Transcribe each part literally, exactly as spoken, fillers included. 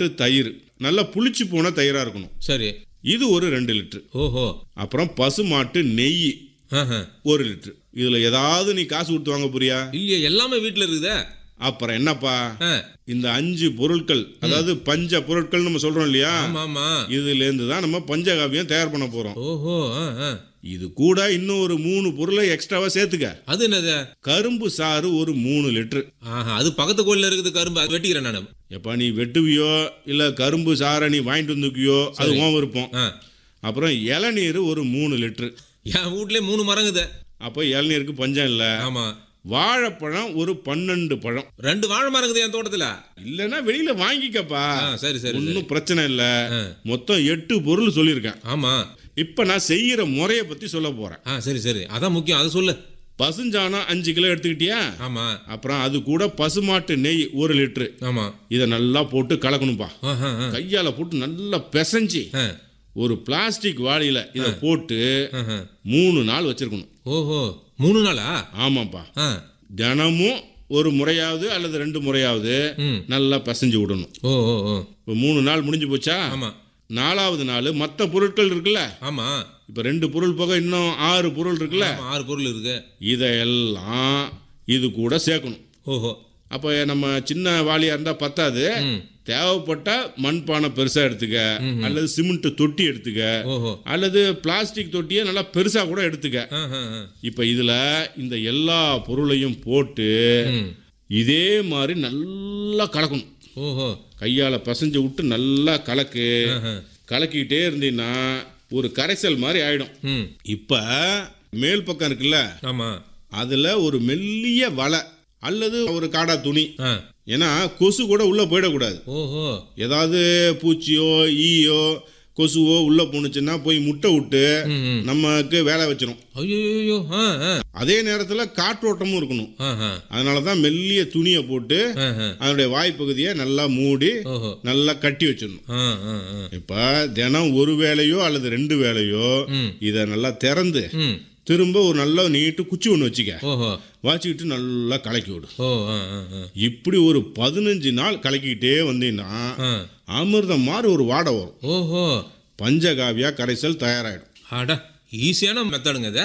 பசுமாட்டு தயிர் நல்லா புளிச்சு போன தயிரா இருக்கணும். சரி. இது ஒரு ரெண்டு லிட்டர். ஓஹோ. அப்புறம் பசுமாட்டு நெய் ஒரு லிட்டர். இதுல ஏதாவது நீ காசு கொடுத்து வாங்க போறியா? இல்லையே, எல்லாமே வீட்டுல இருக்குதே. அப்புறம் என்னப்பா, இந்த அஞ்சு பொருட்கள், அதாவது பஞ்ச பொருட்கள் நம்ம சொல்றோம் இல்லையா, இதுல இருந்து தான் நம்ம பஞ்சகாவியம் தயார் பண்ண போறோம். ஓஹோ. இது கூட இன்னும் ஒரு மூணு பொருளை எக்ஸ்ட்ராவா சேர்த்துக்க. அது என்னது? கரும்பு சாறு ஒரு மூணு லிட்டர். அது பக்கத்து கோயில்ல இருக்குது கரும்பு, அது வெட்டிக்கிறேன் நான். எப்ப நீ வெட்டுவியோ இல்ல கரும்பு சாரை நீ வாங்கிட்டு வந்துக்கியோ அது உன் விருப்பம். அப்புறம் இளநீர் ஒரு மூணு லிட்டர். என் வீட்லயே மூணு மரங்குது. அப்ப இளநீருக்கு பஞ்சம் இல்ல. ஆமா. வாழைப்பழம் ஒரு பன்னெண்டு பழம். ரெண்டு வாழை மரங்குது என் தோட்டத்துல. இல்லன்னா வெளியில வாங்கிக்கப்பா. சரி சரி, ஒன்னும் பிரச்சனை இல்ல. மொத்தம் எட்டு பொருள் சொல்லியிருக்கேன். ஆமா. இப்ப நான் செய்யற முறையை பத்தி சொல்ல போறேன். சரி சரி, அதான் முக்கியம், அதை சொல்லு. பசுஞ்சாணம் அஞ்சு கிலோ எடுத்துக்கிட்டியா? ஆமா. அப்புறம் அது கூட பசுமாட்டு நெய் ஒரு லிட்டரு. ஆமா. இத நல்லா போட்டு கலக்கணும்பா. கையால போட்டு நல்லா பிசைஞ்சு ஒரு பிளாஸ்டிக் வாளியில இத போட்டு மூணு நாள் வச்சிருக்கணும். ஓஹோ, மூணு நாளா? ஆமாப்பா. தினமும் ஒரு முறையாவது அல்லது ரெண்டு முறையாவது நல்லா பிசைஞ்சு விடணும். இப்போ மூணு நாள் முடிஞ்சு போச்சா? ஆமா. நாலாவது நாள் மற்ற பொருட்கள் இருக்குல்ல. ஆமா. இப்ப ரெண்டு பொருள் போக இன்னும் ஆறு பொருள் இருக்குல்ல. ஆறு பொருள் இருக்கு. இதெல்லாம் இது கூட சேர்க்கணும். ஓஹோ. அப்ப நம்ம சின்ன வாளியா இருந்தா பத்தாது. தேவைப்பட்ட மண்பானை பெருசா எடுத்துக்க, அல்லது சிமெண்ட் தொட்டி எடுத்துக்க, அல்லது பிளாஸ்டிக் தொட்டியை நல்லா பெருசா கூட எடுத்துக்க. இப்ப இதுல இந்த எல்லா பொருளையும் போட்டு இதே மாதிரி நல்லா கலக்கணும். ஓஹோ. கையால பசஞ்சு விட்டு நல்லா கலக்கு. கலக்கிட்டே இருந்தீங்கன்னா ஒரு கரைசல் மாதிரி ஆயிடும். இப்ப மேல் பக்கம் இருக்குல்ல, அதுல ஒரு மெல்லிய வலை அல்லது ஒரு காடா துணி. ஏன்னா கொசு கூட உள்ள போயிடக்கூடாது. ஓஹோ. ஏதாவது பூச்சியோ ஈயோ கொசுவோ உள்ள போனுச்சுன்னா போய் முட்டை விட்டு நமக்கு வேலை வச்சிடும். அதே நேரத்துல காற்றோட்டமும் இருக்கணும். அதனாலதான் மெல்லிய துணியை போட்டு அதனுடைய வாய்ப்பகுதியை நல்லா மூடி நல்லா கட்டி வச்சிடணும். இப்ப தினம் ஒரு வேளையோ அல்லது ரெண்டு வேளையோ இத நல்லா திறந்து திரும்ப ஒரு நல்ல நீட்டு குச்சி ஒண்ணு வச்சுக்க. வச்சுக்கிட்டு நல்லா கலக்கி விடு. இப்படி ஒரு பதினஞ்சு நாள் கலக்கிட்டே வந்தீங்கன்னா அமிர்தம் மாதிரி ஒரு வாடை வரும். ஓஹோ. பஞ்சகாவியா கரைசல் தயாராயிடும். ஈஸியான மெத்தடுங்க.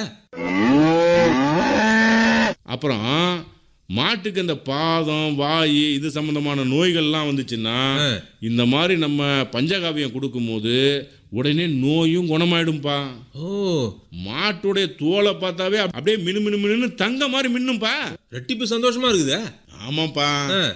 அப்புறம் மாட்டுக்கு அந்த பாதம் வாய் இது சம்பந்தமான நோய்கள்லாம் வந்துச்சுன்னா இந்த மாதிரி நம்ம பஞ்சகாவியம் கொடுக்கும் போது உடனே நோயும் குணமாயிடும்பா. ஓ. மாட்டுடைய தோலை பார்த்தாவே அப்படியே மினு மினு மினு தங்க மாதிரி மின்னும்பா. ரெட்டிப்பு சந்தோஷமா இருக்குது. ஆமாப்பா.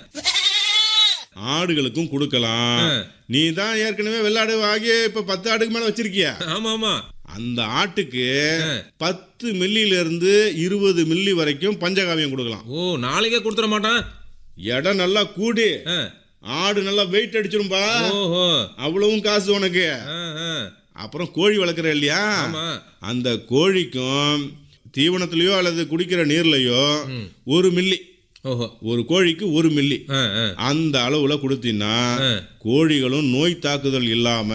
ஆடுகளுக்கும் கொடுக்கலாம். நீ தான் ஏற்கனவே வெள்ளாடு வாங்கி இப்ப பத்து ஆடுக்கு மேல வச்சிருக்கியா? ஆமா ஆமா. அந்த ஆட்டுக்கு பத்து மில்லியில இருந்து இருபது மில்லி வரைக்கும் பஞ்சகாவியம் கொடுக்கலாம். ஓ, நாளைக்கே கொடுத்துட மாட்டான். இடம் நல்லா கூடி ஆடு நல்லா வெயிட் அடிச்சிரும்பா. அவ்வளவும் காசு உனக்கு. அப்புறம் கோழி வளர்க்குற இல்லையா, அந்த கோழிக்கும் தீவனத்திலயோ அல்லது குடிக்கிற நீர்லயோ ஒரு மில்லி, ஒரு கோழிக்கு ஒரு மில்லி அந்த அளவுல கொடுத்தீங்கன்னா கோழிகளும் நோய் தாக்குதல் இல்லாம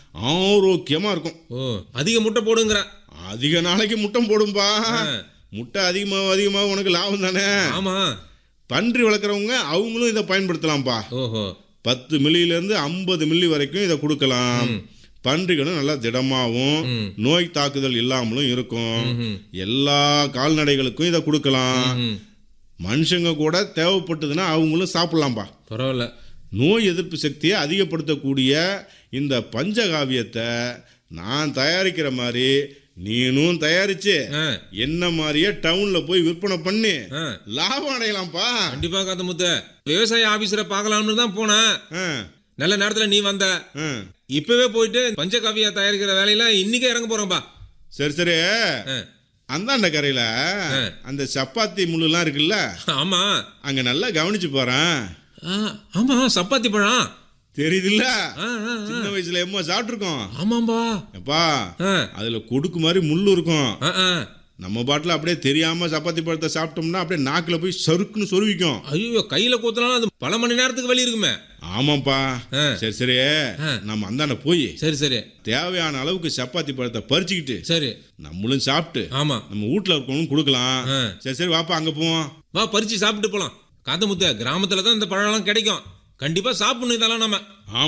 ஆரோக்கியமா இருக்கும். அதிக முட்டை போடுங்கிற. அதிக நாளைக்கு முட்டை போடும்பா. முட்டை அதிகமா அதிகமா உனக்கு லாபம் தானே. ஆமா. பன்றி வளர்க்குறவங்க அவங்களும் இதை பயன்படுத்தலாம்ப்பா. பத்து மில்லியில இருந்து ஐம்பது மில்லி வரைக்கும் இதை கொடுக்கலாம். பன்றிகளும் நல்லா திடமாவும் நோய் தாக்குதல் இல்லாமலும் இருக்கும். எல்லா கால்நடைகளுக்கும் இதை கொடுக்கலாம். மனுஷங்க கூட தேவைப்பட்டதுன்னா அவங்களும் சாப்பிடலாம்பா. பரவாயில்ல. நோய் எதிர்ப்பு சக்தியை அதிகப்படுத்தக்கூடிய இந்த பஞ்சகாவியத்தை நான் தயாரிக்கிற மாதிரி நீனும் தயாரிச்சு என்ன மாதிரியே டவுன்ல போய் விற்பனை பண்ணி லாபம் அடையலாம்ப்பா. கண்டிப்பா காத்த முத்த. விவசாய ஆபீசரை பார்க்கலாம்னு தான் போனேன். நல்ல நேரத்துல நீ வந்த. இப்பவே போயிட்டு பஞ்சகாவியா தயாரிக்கிற வேலையில இன்னைக்கே இறங்க போறோம்பா. சரி சரி. அந்தாண்ட கரையில அந்த சப்பாத்தி முள்ளுலாம் இருக்குல்ல. ஆமா. அங்க நல்லா கவனிச்சு போறேன். ஆமா, சப்பாத்தி பழம் தெரியுதுல்ல. சின்ன வயசுல எம்மா சாப்பிட்டுருக்கோம். ஆமாம்பா. எப்பா அதுல கொடுக்கு மாதிரி முள்ளு இருக்கும். நம்ம பாட்டில் அப்படியே தெரியாம சப்பாத்தி பழத்தை சாப்பிட்டோம்னா அப்படியே நாக்குல போய் சறுக்குன்னு சொருவிக்கும். ஐயோ, கையில கூத்தனாலும் அது பல மணி நேரத்துக்கு வலி இருக்குமே. ஆமாப்பா. சரி சரி, நம்ம அந்தாண்ட போய் சரி சரி தேவையான அளவுக்கு சப்பாத்தி பழத்தை பறிச்சுக்கிட்டு சரி நம்மளும் சாப்பிட்டு ஆமா நம்ம வீட்டுல இருக்கவங்களும் கொடுக்கலாம். சரி சரி வாப்பா, அங்க போவோம். வா, பறிச்சு சாப்பிட்டு போலாம். காந்தமுத்த கிராமத்துல தான் இந்த பழம் கிடைக்கும். கண்டிப்பா சாப்பிடணும் இதெல்லாம் நம்ம.